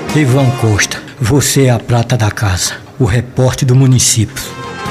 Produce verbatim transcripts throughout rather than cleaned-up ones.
Ivan Costa, você é a prata da casa, o repórter do município.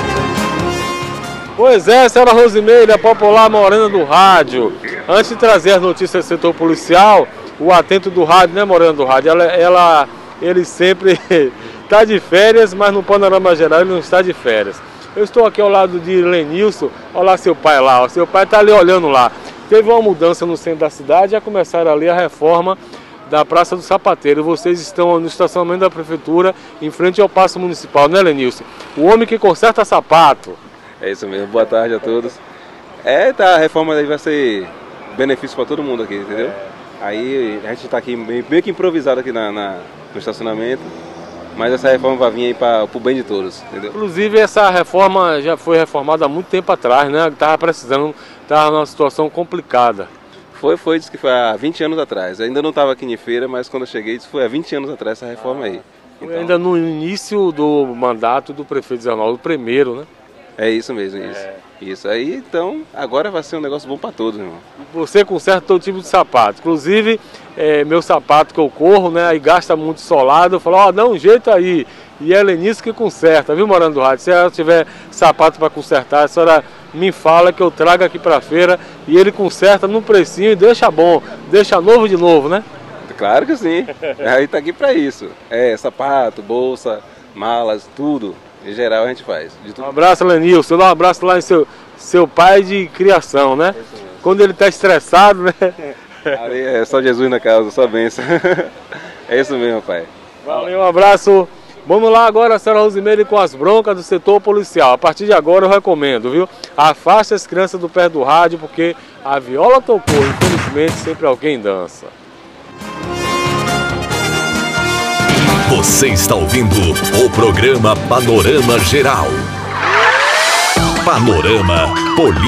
Pois é, senhora Rosimeire, a popular morena do rádio. Antes de trazer as notícias do setor policial, o atento do rádio, né, morena do rádio, ela, ela ele sempre está de férias, mas no panorama geral ele não está de férias. Eu estou aqui ao lado de Lenilson, olha lá seu pai lá, ó. Seu pai está ali olhando lá. Teve uma mudança no centro da cidade, já começaram ali a reforma da Praça do Sapateiro. Vocês estão no estacionamento da prefeitura, em frente ao Paço Municipal, né, Lenilson? O homem que conserta sapato. É isso mesmo, boa tarde a todos. É, tá, a reforma aí vai ser benefício para todo mundo aqui, entendeu? É. Aí a gente está aqui meio, meio que improvisado aqui na, na, no estacionamento, mas essa reforma vai vir aí para o bem de todos, entendeu? Inclusive essa reforma já foi reformada há muito tempo atrás, né? Estava precisando, estava numa situação complicada. Foi, foi, disse que foi há vinte anos atrás. Eu ainda não estava aqui em feira, mas quando eu cheguei, disse que foi há vinte anos atrás essa reforma aí. Então, foi ainda no início do mandato do prefeito Zé Arnaldo, o primeiro, né? É isso mesmo, isso. É. Isso aí, então, agora vai ser um negócio bom para todos, irmão. Você conserta todo tipo de sapato. Inclusive, é, meu sapato que eu corro, né, aí gasta muito solado, eu falo, ó, oh, dá um jeito aí. E é Lenilson que conserta, viu, morando do rádio? Se ela tiver sapato para consertar, a senhora me fala que eu trago aqui para a feira e ele conserta no precinho e deixa bom, deixa novo de novo, né? Claro que sim. Aí tá aqui para isso. É, sapato, bolsa, malas, tudo. Em geral a gente faz. De tudo. Um abraço, Lenilson. Dá um abraço lá em seu, seu pai de criação, né? Quando ele tá estressado, né? Ali é só Jesus na casa, só bênção. É isso mesmo, pai. Valeu, um abraço. Vamos lá agora, a senhora Rosimeire, com as broncas do setor policial. A partir de agora eu recomendo, viu? Afaste as crianças do pé do rádio, porque a viola tocou. Infelizmente, sempre alguém dança. Você está ouvindo o programa Panorama Geral. Panorama Político.